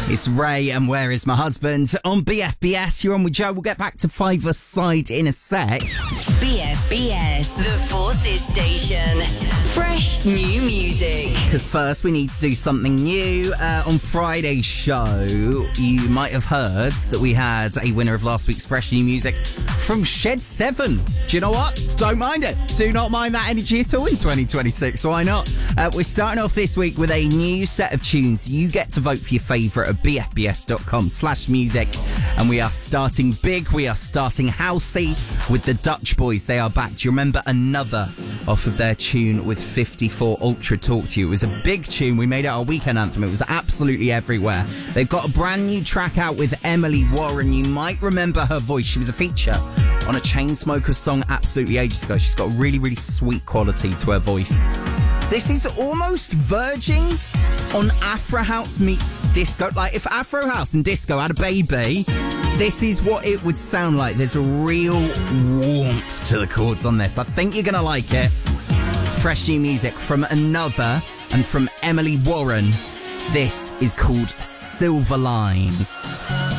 It's Ray and Where Is My Husband on BFBS. You're on with Joe. We'll get back to Five-A-Side in a sec. BFBS, the Forces Station. Fresh new music. Because first we need to do something new. On Friday's show, you might have heard that we had a winner of last week's Fresh New Music from Shed 7. Do you know what? Don't mind it. Do not mind that energy at all in 2026. Why not? We're starting off this week with a new set of tunes. You get to vote for your favourite at bfbs.com/music. And we are starting big. We are starting housey with the Dutch Boys. They are back. Do you remember Another off of their tune with 54 Ultra Talk to You? It was a big tune. We made it our weekend anthem. It was absolutely everywhere. They've got a brand new track out with Emily Warren. You might remember her voice. She was a feature on a Chainsmokers song absolutely ages ago. She's got a really, really sweet quality to her voice. This is almost verging on Afro House meets disco. Like, if Afro House and disco had a baby, this is what it would sound like. There's a real warmth to the chords on this. I think you're going to like it. Fresh new music from Another and from Emily Warren. This is called Silver Lines.